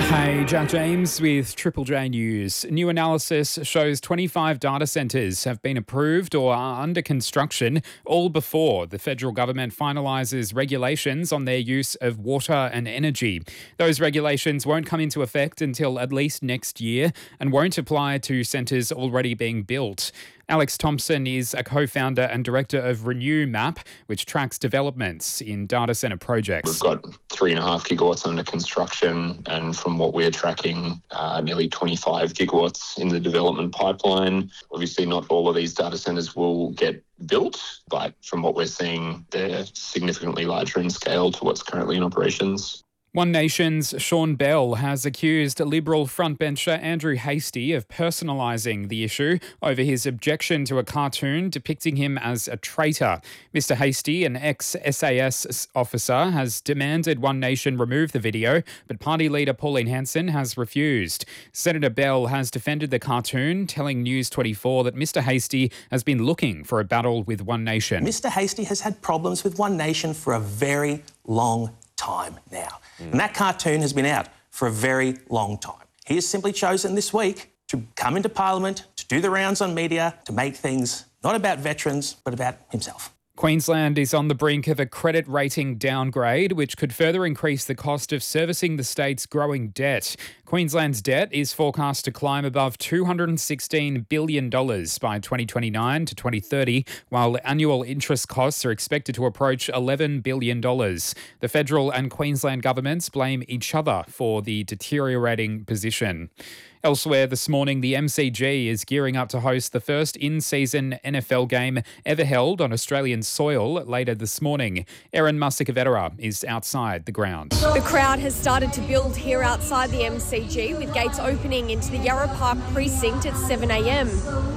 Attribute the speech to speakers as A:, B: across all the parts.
A: Hey, Jack James with Triple J News. New analysis shows 25 data centres have been approved or are under construction, all before the federal government finalises regulations on their use of water and energy. Those regulations won't come into effect until at least next year and won't apply to centres already being built. Alex Thompson is a co-founder and director of Renew Map, which tracks developments in data centre projects.
B: We've got 3.5 gigawatts under construction, and from what we're tracking, nearly 25 gigawatts in the development pipeline. Obviously, not all of these data centres will get built, but from what we're seeing, they're significantly larger in scale to what's currently in operations.
A: One Nation's Sean Bell has accused Liberal frontbencher Andrew Hastie of personalising the issue over his objection to a cartoon depicting him as a traitor. Mr Hastie, an ex-SAS officer, has demanded One Nation remove the video, but party leader Pauline Hanson has refused. Senator Bell has defended the cartoon, telling News 24 that Mr Hastie has been looking for a battle with One Nation.
C: Mr Hastie has had problems with One Nation for a very long time now. And that cartoon has been out for a very long time. He has simply chosen this week to come into Parliament, to do the rounds on media, to make things not about veterans, but about himself.
A: Queensland is on the brink of a credit rating downgrade, which could further increase the cost of servicing the state's growing debt. Queensland's debt is forecast to climb above $216 billion by 2029 to 2030, while annual interest costs are expected to approach $11 billion. The federal and Queensland governments blame each other for the deteriorating position. Elsewhere this morning, the MCG is gearing up to host the first in-season NFL game ever held on Australian soil later this morning. Erin Musikavetera is outside the ground.
D: The crowd has started to build here outside the MCG, with gates opening into the Yarra Park precinct at 7 a.m.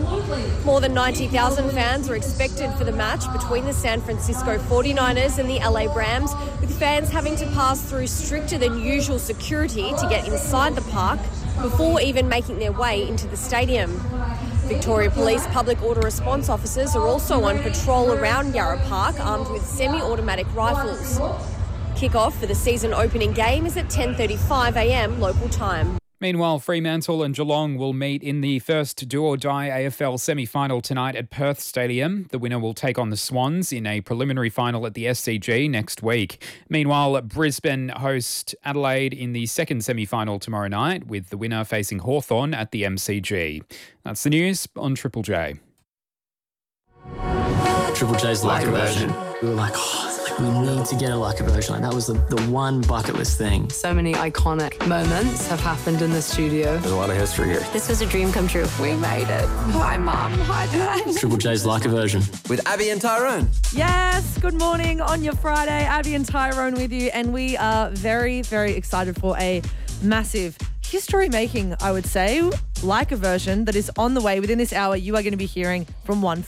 D: More than 90,000 fans are expected for the match between the San Francisco 49ers and the LA Rams, with fans having to pass through stricter than usual security to get inside the park before even making their way into the stadium. Victoria Police public order response officers are also on patrol around Yarra Park, armed with semi-automatic rifles. Kick-off for the season opening game is at 10:35 a.m. local time.
A: Meanwhile, Fremantle and Geelong will meet in the first do-or-die AFL semi-final tonight at Perth Stadium. The winner will take on the Swans in a preliminary final at the SCG next week. Meanwhile, Brisbane host Adelaide in the second semi-final tomorrow night, with the winner facing Hawthorn at the MCG. That's the news on Triple J.
E: Triple J's Leica version. We were like, we need to get a Leica version. Like, that was the one bucket list thing.
F: So many iconic moments have happened in the studio.
E: There's a lot of history here.
F: This was a dream come true. We made it. Hi, Mum. Hi, Dad.
E: Triple J's Leica version.
G: With Abby and Tyrone.
H: Yes, good morning on your Friday. Abby and Tyrone with you. And we are very, very excited for a massive history-making, I would say, Leica version that is on the way. Within this hour, you are going to be hearing from one